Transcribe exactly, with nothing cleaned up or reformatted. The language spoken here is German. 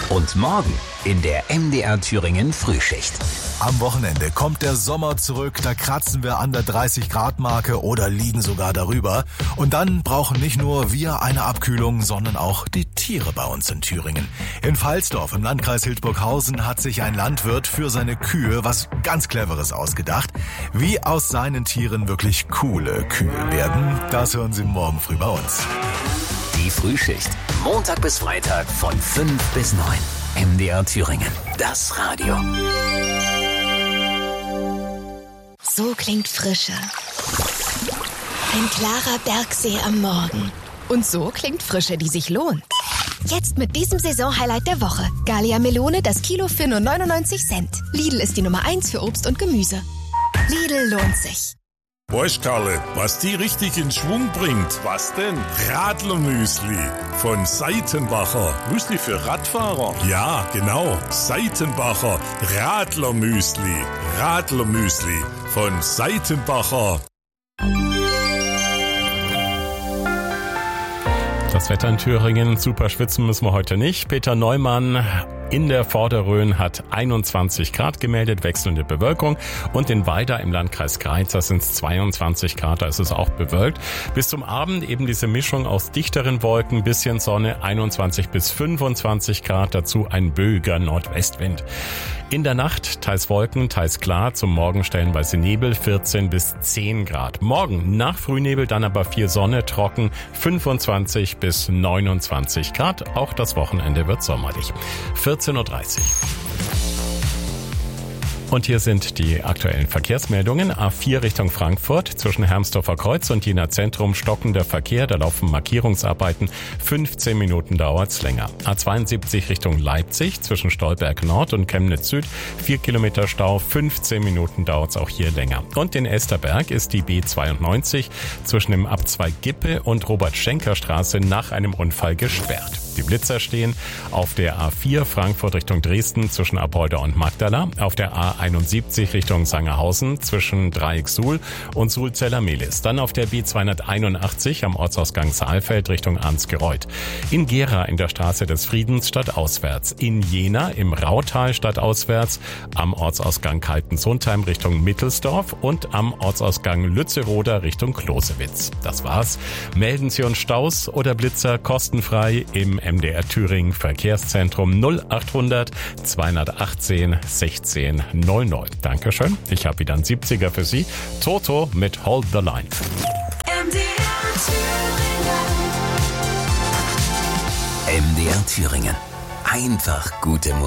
Und morgen in der M D R Thüringen Frühschicht. Am Wochenende kommt der Sommer zurück, da kratzen wir an der dreißig Grad Marke oder liegen sogar darüber. Und dann brauchen nicht nur wir eine Abkühlung, sondern auch die Tiere bei uns in Thüringen. In Pfalzdorf im Landkreis Hildburghausen hat sich ein Landwirt für seine Kühe was ganz Cleveres ausgedacht. Wie aus seinen Tieren wirklich coole Kühe werden, das hören Sie morgen früh bei uns. Die Frühschicht. Montag bis Freitag von fünf bis neun. M D R Thüringen. Das Radio. So klingt Frische. Ein klarer Bergsee am Morgen. Und so klingt Frische, die sich lohnt. Jetzt mit diesem Saisonhighlight der Woche. Gallia Melone, das Kilo für nur neunundneunzig Cent. Lidl ist die Nummer eins für Obst und Gemüse. Lidl lohnt sich. Weißt Karle, was die richtig in Schwung bringt? Was denn? Radlermüsli von Seitenbacher. Müsli für Radfahrer? Ja, genau. Seitenbacher Radlermüsli. Radlermüsli von Seitenbacher. Das Wetter in Thüringen, super schwitzen müssen wir heute nicht. Peter Neumann in der Vorderrhön hat einundzwanzig Grad gemeldet, wechselnde Bewölkung. Und in Weida im Landkreis Greiz, da sind es zweiundzwanzig Grad, da ist es auch bewölkt. Bis zum Abend eben diese Mischung aus dichteren Wolken, bisschen Sonne, einundzwanzig bis fünfundzwanzig Grad, dazu ein böiger Nordwestwind. In der Nacht teils Wolken, teils klar, zum Morgen stellenweise Nebel, vierzehn bis zehn Grad. Morgen nach Frühnebel dann aber viel Sonne, trocken, fünfundzwanzig bis neunundzwanzig Grad. Auch das Wochenende wird sommerlich. vierzehn Uhr dreißig. Und hier sind die aktuellen Verkehrsmeldungen. A vier Richtung Frankfurt, zwischen Hermsdorfer Kreuz und Jena Zentrum stockender Verkehr, da laufen Markierungsarbeiten, fünfzehn Minuten dauert's länger. A zweiundsiebzig Richtung Leipzig, zwischen Stolberg Nord und Chemnitz Süd, vier Kilometer Stau, fünfzehn Minuten dauert's auch hier länger. Und in Esterberg ist die B zweiundneunzig zwischen dem Abzweig Gippe und Robert-Schenker-Straße nach einem Unfall gesperrt. Die Blitzer stehen auf der A vier Frankfurt Richtung Dresden zwischen Apolda und Magdala, auf der A einundsiebzig Richtung Sangerhausen zwischen Dreieck-Suhl und Suhl-Zeller-Mehlis, dann auf der B zweihunderteinundachtzig am Ortsausgang Saalfeld Richtung Ansgereuth, in Gera in der Straße des Friedens stadtauswärts, in Jena im Rautal stadtauswärts, am Ortsausgang Kaltensundheim Richtung Mittelsdorf und am Ortsausgang Lützeroda Richtung Klosewitz. Das war's. Melden Sie uns Staus oder Blitzer kostenfrei im M D R Thüringen Verkehrszentrum null achthundert zweihundertachtzehn sechzehn null null. Dankeschön. Ich habe wieder einen siebziger für Sie. Toto mit Hold the Line. M D R Thüringen. M D R Thüringen. Einfach gute Musik.